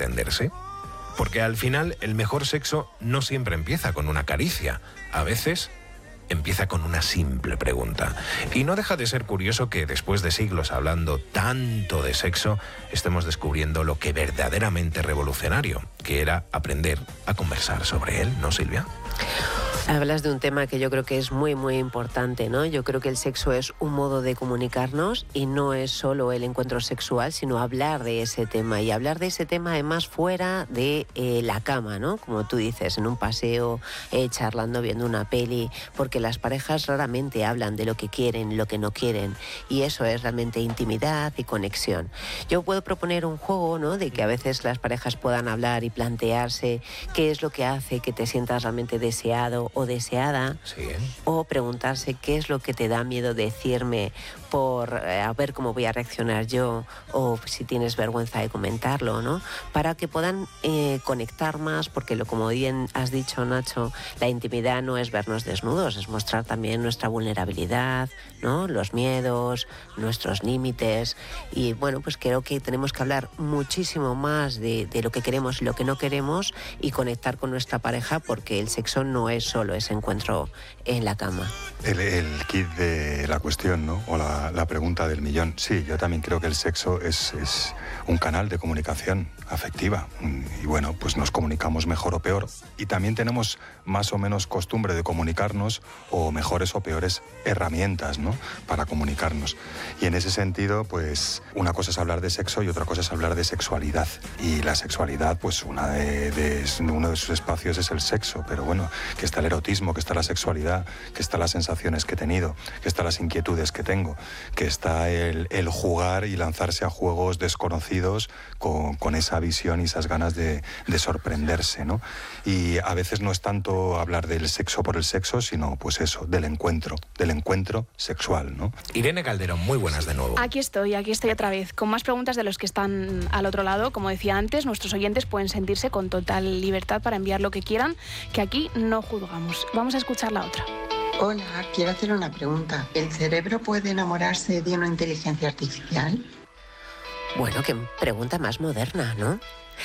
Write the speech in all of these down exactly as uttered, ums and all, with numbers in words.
entenderse. Porque al final el mejor sexo no siempre empieza con una caricia. A veces empieza con una simple pregunta. Y no deja de ser curioso que después de siglos hablando tanto de sexo, estemos descubriendo lo que verdaderamente revolucionario, que era aprender a conversar sobre él, ¿no, Silvia? Hablas de un tema que yo creo que es muy, muy importante, ¿no? Yo creo que el sexo es un modo de comunicarnos y no es solo el encuentro sexual, sino hablar de ese tema. Y hablar de ese tema además fuera de eh, la cama, ¿no? Como tú dices, en un paseo, eh, charlando, viendo una peli, porque las parejas raramente hablan de lo que quieren, lo que no quieren. Y eso es realmente intimidad y conexión. Yo puedo proponer un juego, ¿no? De que a veces las parejas puedan hablar y plantearse qué es lo que hace que te sientas realmente deseado o deseada, sí, ¿eh? O preguntarse qué es lo que te da miedo decirme por eh, a ver cómo voy a reaccionar yo, o si tienes vergüenza de comentarlo, ¿no? Para que puedan eh, conectar más, porque lo, como bien has dicho, Nacho, la intimidad no es vernos desnudos, es mostrar también nuestra vulnerabilidad, ¿no? Los miedos, nuestros límites, y bueno, pues creo que tenemos que hablar muchísimo más de, de lo que queremos y lo que no queremos y conectar con nuestra pareja, porque el sexo no es solo ese encuentro en la cama. El, el kit de la cuestión, ¿no? O la, la pregunta del millón. Sí, yo también creo que el sexo es, es un canal de comunicación afectiva. Y bueno, pues nos comunicamos mejor o peor. Y también tenemos más o menos costumbre de comunicarnos, o mejores o peores herramientas, ¿no? Para comunicarnos. Y en ese sentido, pues una cosa es hablar de sexo y otra cosa es hablar de sexualidad. Y la sexualidad, pues una de, de, uno de sus espacios es el sexo. Pero bueno, que está el erotismo, que está la sexualidad, que están las sensaciones que he tenido, que están las inquietudes que tengo, que está el, el jugar y lanzarse a juegos desconocidos con, con esa visión y esas ganas de, de sorprenderse, ¿no? Y a veces no es tanto hablar del sexo por el sexo, sino pues eso, del encuentro, del encuentro sexual, ¿no? Irene Calderón, muy buenas de nuevo. Aquí estoy, aquí estoy otra vez, con más preguntas de los que están al otro lado. Como decía antes, nuestros oyentes pueden sentirse con total libertad para enviar lo que quieran, que aquí no juzgamos. Vamos a escuchar la otra. Hola, quiero hacer una pregunta. ¿El cerebro puede enamorarse de una inteligencia artificial? Bueno, qué pregunta más moderna, ¿no?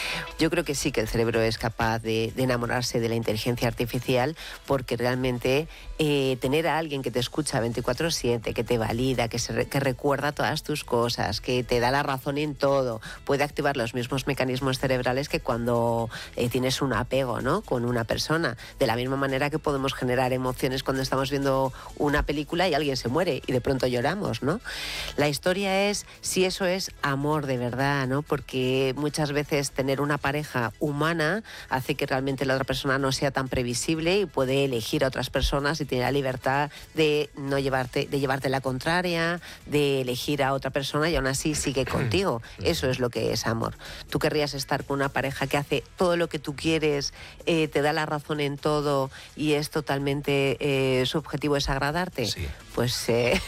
Yo creo que sí, que el cerebro es capaz de, de enamorarse de la inteligencia artificial, porque realmente eh, tener a alguien que te escucha veinticuatro siete, que te valida, que, se, que recuerda todas tus cosas, que te da la razón en todo, puede activar los mismos mecanismos cerebrales que cuando eh, tienes un apego, ¿no? Con una persona. De la misma manera que podemos generar emociones cuando estamos viendo una película y alguien se muere y de pronto lloramos, ¿no? La historia es si eso es amor de verdad, ¿no? Porque muchas veces tener una pareja humana hace que realmente la otra persona no sea tan previsible y puede elegir a otras personas y tiene la libertad de no llevarte, de llevarte la contraria, de elegir a otra persona y aún así sigue contigo. Eso es lo que es amor. ¿Tú querrías estar con una pareja que hace todo lo que tú quieres, eh, te da la razón en todo y es totalmente, eh, su objetivo es agradarte? Sí. Pues, eh,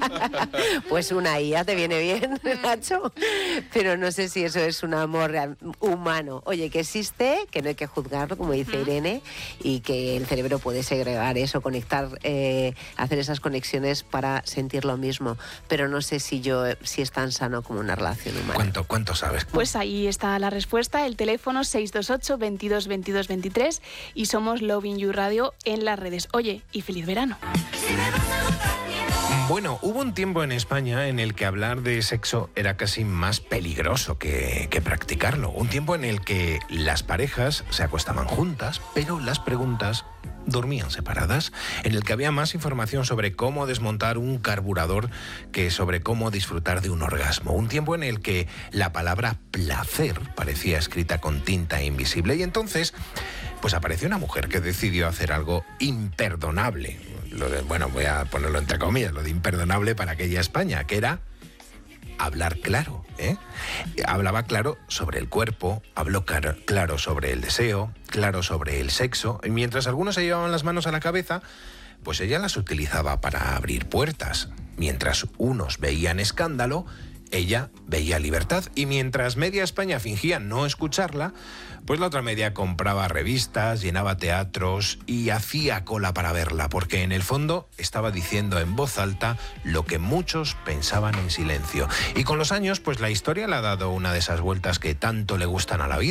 pues una I A te viene bien, Nacho, pero no sé si eso es un amor real, humano. Oye, que existe, que no hay que juzgarlo, como dice uh-huh. Irene, y que el cerebro puede segregar eso, conectar, eh, hacer esas conexiones para sentir lo mismo, pero no sé si yo si es tan sano como una relación humana. ¿Cuánto, cuánto sabes? Pues ahí está la respuesta, el teléfono seis dos ocho, veintidós, veintidós, veintitrés y somos Loving You Radio en las redes. Oye, y feliz verano. Bueno, hubo un tiempo en España en el que hablar de sexo era casi más peligroso que, que practicarlo. Un tiempo en el que las parejas se acostaban juntas, pero las preguntas dormían separadas, en el que había más información sobre cómo desmontar un carburador que sobre cómo disfrutar de un orgasmo. Un tiempo en el que la palabra placer parecía escrita con tinta invisible y entonces pues apareció una mujer que decidió hacer algo imperdonable. Lo de, bueno, voy a ponerlo entre comillas, lo de imperdonable para aquella España, que era hablar claro, ¿eh? Hablaba claro sobre el cuerpo, habló claro, claro sobre el deseo, claro sobre el sexo, y mientras algunos se llevaban las manos a la cabeza, pues ella las utilizaba para abrir puertas. Mientras unos veían escándalo, ella veía libertad, y mientras media España fingía no escucharla, pues la otra media compraba revistas, llenaba teatros y hacía cola para verla, porque en el fondo estaba diciendo en voz alta lo que muchos pensaban en silencio. Y con los años, pues la historia le ha dado una de esas vueltas que tanto le gustan a la vida.